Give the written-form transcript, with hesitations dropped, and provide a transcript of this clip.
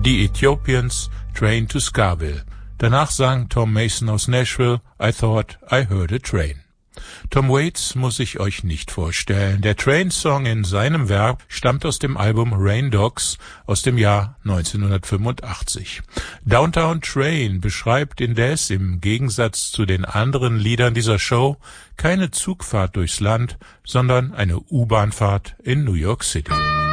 die Ethiopians, Train to Scarville. Danach sang Tom Mason aus Nashville, I Thought I Heard a Train. Tom Waits muss ich euch nicht vorstellen. Der Train-Song in seinem Werk stammt aus dem Album Rain Dogs aus dem Jahr 1985. Downtown Train beschreibt indes im Gegensatz zu den anderen Liedern dieser Show keine Zugfahrt durchs Land, sondern eine U-Bahn-Fahrt in New York City.